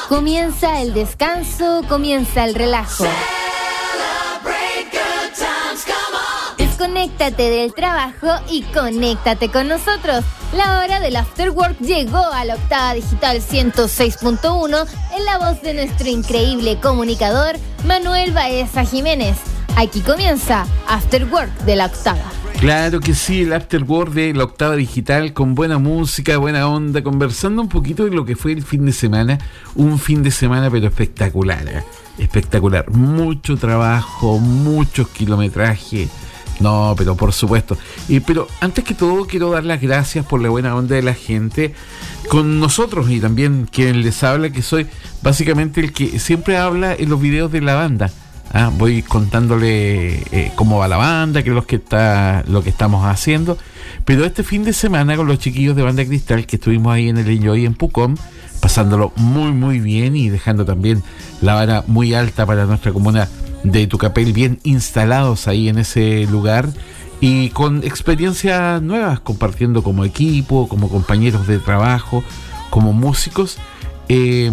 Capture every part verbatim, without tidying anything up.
Comienza el descanso, comienza el relajo. Desconéctate del trabajo y conéctate con nosotros. La hora del After Work llegó a la Octava Digital ciento seis punto uno en la voz de nuestro increíble comunicador Manuel Baeza Jiménez. Aquí comienza After Work de la Octava. Claro que sí, el After Work de la Octava Digital, con buena música, buena onda, conversando un poquito de lo que fue el fin de semana. Un fin de semana pero espectacular, ¿eh? Espectacular. Mucho trabajo, muchos kilometrajes. No, pero por supuesto. Y, pero antes que todo quiero dar las gracias por la buena onda de la gente con nosotros y también quien les habla, que soy básicamente el que siempre habla en los videos de la banda. Ah, voy contándole eh, cómo va la banda, qué es lo que está, lo que estamos haciendo. Pero este fin de semana con los chiquillos de Banda Cristal, que estuvimos ahí en el Enjoy en Pucón, pasándolo muy muy bien y dejando también la vara muy alta para nuestra comuna de Tucapel, bien instalados ahí en ese lugar y con experiencias nuevas, compartiendo como equipo, como compañeros de trabajo, como músicos. Eh,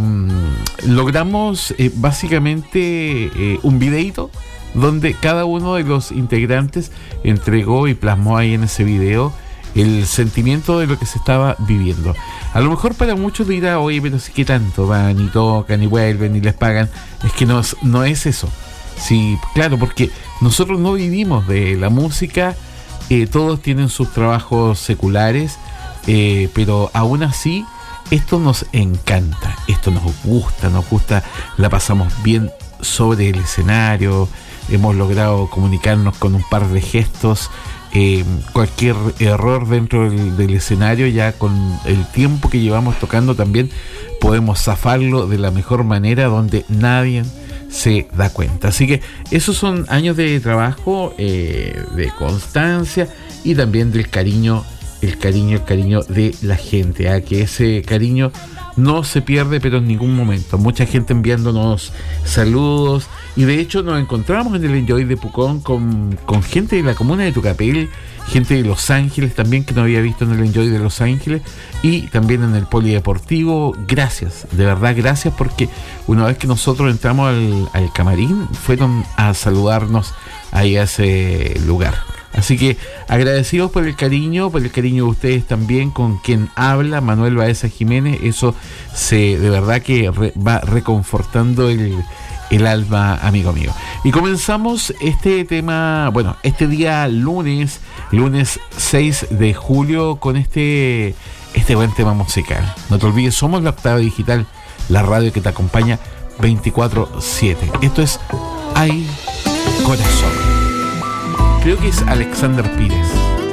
logramos eh, básicamente eh, un videito donde cada uno de los integrantes entregó y plasmó ahí en ese video el sentimiento de lo que se estaba viviendo. A lo mejor para muchos dirá, oye, pero sí que tanto van y tocan y vuelven y les pagan. Es que no, no es eso. Sí, claro, porque nosotros no vivimos de la música, eh, todos tienen sus trabajos seculares, eh, pero aún así esto nos encanta, esto nos gusta, nos gusta, la pasamos bien sobre el escenario, hemos logrado comunicarnos con un par de gestos, eh, cualquier error dentro del, del escenario, ya con el tiempo que llevamos tocando también podemos zafarlo de la mejor manera donde nadie se da cuenta. Así que esos son años de trabajo, eh, de constancia y también del cariño, el cariño, el cariño de la gente, ¿eh? Que ese cariño no se pierde pero en ningún momento. Mucha gente enviándonos saludos y de hecho nos encontramos en el Enjoy de Pucón con, con gente de la comuna de Tucapel, gente de Los Ángeles también que no había visto en el Enjoy de Los Ángeles y también en el Polideportivo. Gracias, de verdad gracias, porque una vez que nosotros entramos al, al camarín fueron a saludarnos ahí a ese lugar. Así que agradecidos por el cariño, por el cariño de ustedes también, con quien habla Manuel Baeza Jiménez. Eso se de verdad que re, va reconfortando el, el alma, amigo mío. Y comenzamos este tema, bueno, este día lunes, lunes seis de julio, con este, este buen tema musical. No te olvides, somos la Octava Digital, la radio que te acompaña veinticuatro siete. Esto es Ay Corazón. Creo que es Alexander Pires.